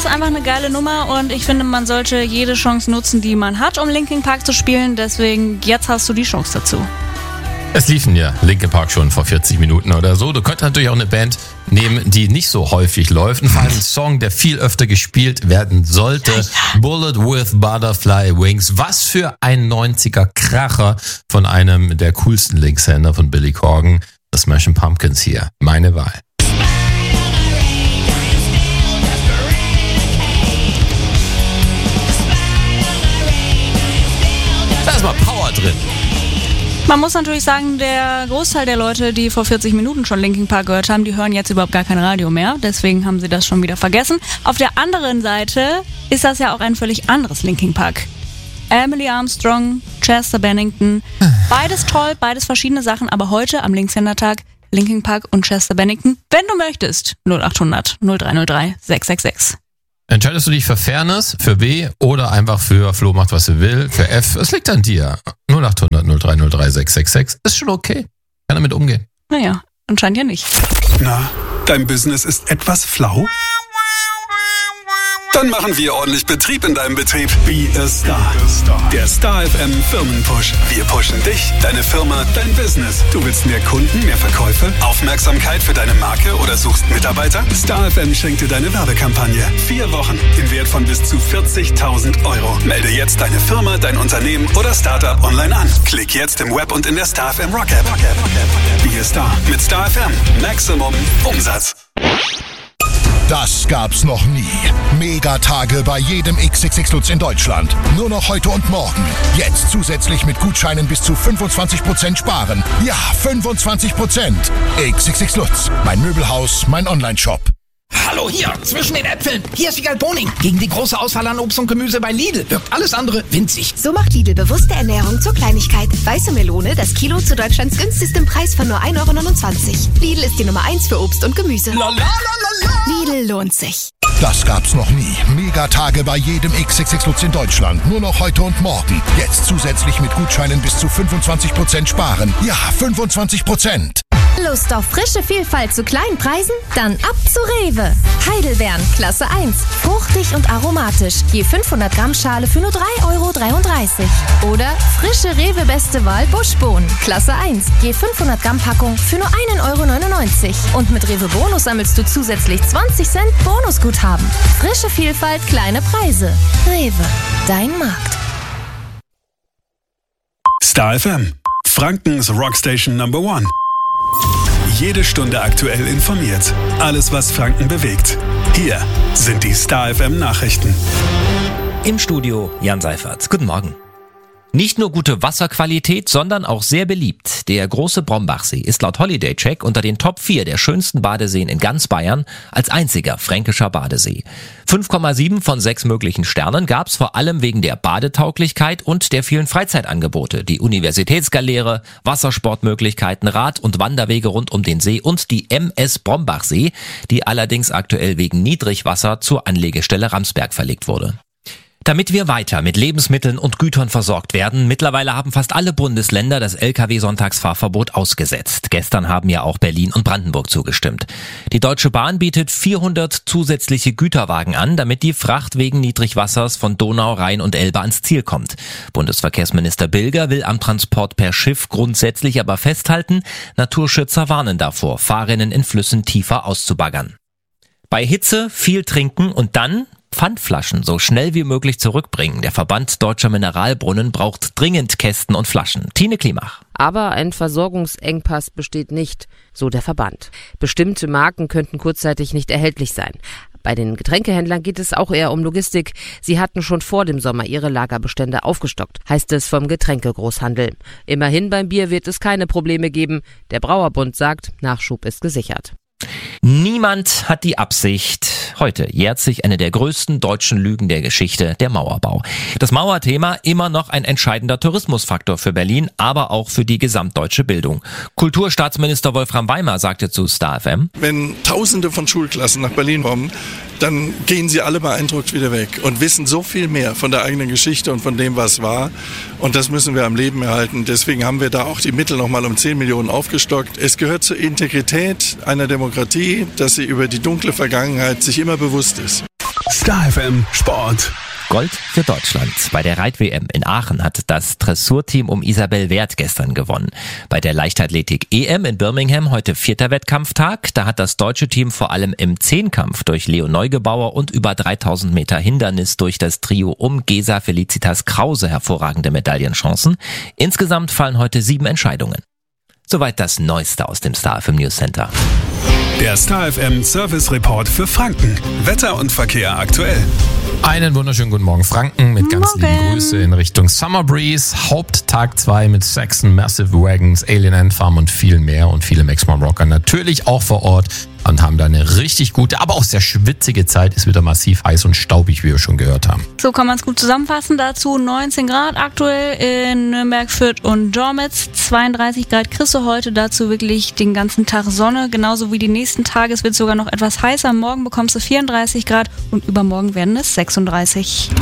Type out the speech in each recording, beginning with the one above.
einfach eine geile Nummer und ich finde, man sollte jede Chance nutzen, die man hat, um Linkin Park zu spielen. Deswegen, jetzt hast du die Chance dazu. Es liefen ja Linkin Park schon vor 40 Minuten oder so. Du könntest natürlich auch eine Band nehmen, die nicht so häufig läuft. Vor allem ein Song, der viel öfter gespielt werden sollte. Bullet with Butterfly Wings. Was für ein 90er-Kracher von einem der coolsten Linkshänder von Billy Corgan. The Smashing Pumpkins hier. Meine Wahl. Da ist mal Power drin. Man muss natürlich sagen, der Großteil der Leute, die vor 40 Minuten schon Linkin Park gehört haben, die hören jetzt überhaupt gar kein Radio mehr. Deswegen haben sie das schon wieder vergessen. Auf der anderen Seite ist das ja auch ein völlig anderes Linkin Park. Emily Armstrong, Chester Bennington, beides toll, beides verschiedene Sachen. Aber heute am Linkshändertag Linkin Park und Chester Bennington, wenn du möchtest, 0800 0303 666. Entscheidest du dich für Fairness, für B oder einfach für Flo macht, was er will, für F? Es liegt an dir. 0800 0303 666 ist schon okay. Kann damit umgehen. Naja, anscheinend ja nicht. Na, dein Business ist etwas flau? Dann machen wir ordentlich Betrieb in deinem Betrieb. Be a Star. Der Star FM Firmenpush. Wir pushen dich, deine Firma, dein Business. Du willst mehr Kunden, mehr Verkäufe, Aufmerksamkeit für deine Marke oder suchst Mitarbeiter? Star FM schenkt dir deine Werbekampagne. 4 Wochen im Wert von bis zu 40.000 Euro. Melde jetzt deine Firma, dein Unternehmen oder Startup online an. Klick jetzt im Web und in der Star FM Rock App. Be a Star mit Star FM. Maximum Umsatz. Das gab's noch nie. Megatage bei jedem XXX Lutz in Deutschland. Nur noch heute und morgen. Jetzt zusätzlich mit Gutscheinen bis zu 25% sparen. Ja, 25%. XXX Lutz. Mein Möbelhaus, mein Online-Shop. Hallo hier, zwischen den Äpfeln. Hier ist Wiegald Boning. Gegen die große Auswahl an Obst und Gemüse bei Lidl wirkt alles andere winzig. So macht Lidl bewusste Ernährung zur Kleinigkeit. Weiße Melone, das Kilo zu Deutschlands günstigstem Preis von nur 1,29 €. Lidl ist die Nummer 1 für Obst und Gemüse. Lidl lohnt sich. Das gab's noch nie. Megatage bei jedem XXX Lutz in Deutschland. Nur noch heute und morgen. Jetzt zusätzlich mit Gutscheinen bis zu 25% sparen. Ja, 25%. Lust auf frische Vielfalt zu kleinen Preisen? Dann ab zu Rewe. Heidelbeeren, Klasse 1. Fruchtig und aromatisch. Je 500 Gramm Schale für nur 3,33 €. Oder frische Rewe Beste Wahl Buschbohnen, Klasse 1. Je 500 Gramm Packung für nur 1,99 €. Und mit Rewe Bonus sammelst du zusätzlich 20 Cent Bonusguthaben. Frische Vielfalt, kleine Preise. Rewe, dein Markt. Star FM, Frankens Rockstation Number 1. Jede Stunde aktuell informiert. Alles, was Franken bewegt. Hier sind die Star FM Nachrichten. Im Studio Jan Seifert. Guten Morgen. Nicht nur gute Wasserqualität, sondern auch sehr beliebt. Der große Brombachsee ist laut Holiday Check unter den Top 4 der schönsten Badeseen in ganz Bayern als einziger fränkischer Badesee. 5,7 von 6 möglichen Sternen gab's vor allem wegen der Badetauglichkeit und der vielen Freizeitangebote. Die Universitätsgaleere, Wassersportmöglichkeiten, Rad- und Wanderwege rund um den See und die MS Brombachsee, die allerdings aktuell wegen Niedrigwasser zur Anlegestelle Ramsberg verlegt wurde. Damit wir weiter mit Lebensmitteln und Gütern versorgt werden, mittlerweile haben fast alle Bundesländer das Lkw-Sonntagsfahrverbot ausgesetzt. Gestern haben ja auch Berlin und Brandenburg zugestimmt. Die Deutsche Bahn bietet 400 zusätzliche Güterwagen an, damit die Fracht wegen Niedrigwassers von Donau, Rhein und Elbe ans Ziel kommt. Bundesverkehrsminister Bilger will am Transport per Schiff grundsätzlich aber festhalten, Naturschützer warnen davor, Fahrrinnen in Flüssen tiefer auszubaggern. Bei Hitze viel trinken und dann Pfandflaschen so schnell wie möglich zurückbringen. Der Verband Deutscher Mineralbrunnen braucht dringend Kästen und Flaschen. Tine Klimach. Aber ein Versorgungsengpass besteht nicht, so der Verband. Bestimmte Marken könnten kurzzeitig nicht erhältlich sein. Bei den Getränkehändlern geht es auch eher um Logistik. Sie hatten schon vor dem Sommer ihre Lagerbestände aufgestockt, heißt es vom Getränkegroßhandel. Immerhin beim Bier wird es keine Probleme geben. Der Brauerbund sagt, Nachschub ist gesichert. Niemand hat die Absicht. Heute jährt sich eine der größten deutschen Lügen der Geschichte, der Mauerbau. Das Mauerthema immer noch ein entscheidender Tourismusfaktor für Berlin, aber auch für die gesamtdeutsche Bildung. Kulturstaatsminister Wolfram Weimer sagte zu Star FM: Wenn Tausende von Schulklassen nach Berlin kommen, dann gehen sie alle beeindruckt wieder weg und wissen so viel mehr von der eigenen Geschichte und von dem, was war. Und das müssen wir am Leben erhalten. Deswegen haben wir da auch die Mittel nochmal um 10 Millionen aufgestockt. Es gehört zur Integrität einer Demokratie, dass sie über die dunkle Vergangenheit sich immer bewusst ist. Star FM Sport. Gold für Deutschland. Bei der Reit-WM in Aachen hat das Dressurteam um Isabel Werth gestern gewonnen. Bei der Leichtathletik-EM in Birmingham heute 4. Wettkampftag. Da hat das deutsche Team vor allem im Zehnkampf durch Leo Neugebauer und über 3000 Meter Hindernis durch das Trio um Gesa Felicitas Krause hervorragende Medaillenchancen. Insgesamt fallen heute 7 Entscheidungen. Soweit das Neueste aus dem Star FM News Center. Der Star FM Service Report für Franken. Wetter und Verkehr aktuell. Einen wunderschönen guten Morgen, Franken, mit ganz lieben Grüße in Richtung Summer Breeze. Haupttag 2 mit Saxon, Massive Wagons, Alien Ant Farm und viel mehr. Und viele Maximum Rocker natürlich auch vor Ort und haben da eine richtig gute, aber auch sehr schwitzige Zeit. Ist wieder massiv heiß und staubig, wie wir schon gehört haben. So kann man es gut zusammenfassen. Dazu 19 Grad aktuell in Nürnberg, Fürth und Dormitz. 32 Grad kriegst du heute. Dazu wirklich den ganzen Tag Sonne. Genauso wie die nächsten Tage. Es wird sogar noch etwas heißer. Morgen bekommst du 34 Grad und übermorgen werden es 36.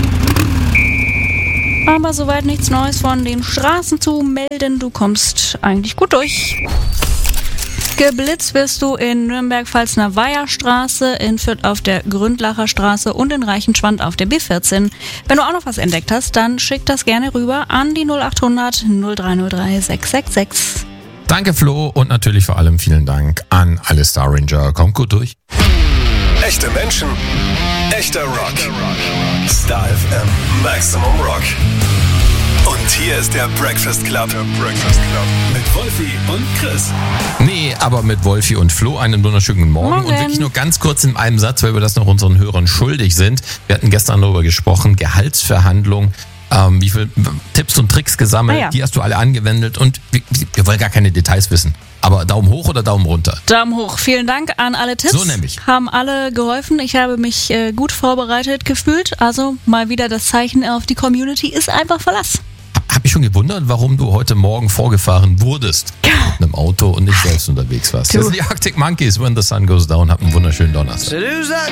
Aber soweit nichts Neues von den Straßen zu melden. Du kommst eigentlich gut durch. Geblitzt wirst du in Nürnberg-Pfalzner Weiherstraße, in Fürth auf der Gründlacher Straße und in Reichenschwand auf der B14. Wenn du auch noch was entdeckt hast, dann schick das gerne rüber an die 0800 0303 666. Danke Flo und natürlich vor allem vielen Dank an alle Star Ranger. Kommt gut durch. Echte Menschen, echter Rock. Star FM Maximum Rock. Und hier ist der Breakfast Club. Mit Wolfi und Chris. Nee, aber mit Wolfi und Flo einen wunderschönen guten Morgen. Und wirklich nur ganz kurz in einem Satz, weil wir das noch unseren Hörern schuldig sind. Wir hatten gestern darüber gesprochen, Gehaltsverhandlungen. Wie viele Tipps und Tricks gesammelt, Die hast du alle angewendet und wir wollen gar keine Details wissen. Aber Daumen hoch oder Daumen runter? Daumen hoch. Vielen Dank an alle Tipps. So nämlich. Haben alle geholfen. Ich habe mich gut vorbereitet gefühlt. Also mal wieder das Zeichen auf die Community ist einfach Verlass. Hab ich schon gewundert, warum du heute Morgen vorgefahren wurdest mit einem Auto und nicht selbst unterwegs warst. Das sind die Arctic Monkeys, When the Sun Goes Down. Hab einen wunderschönen Donnerstag.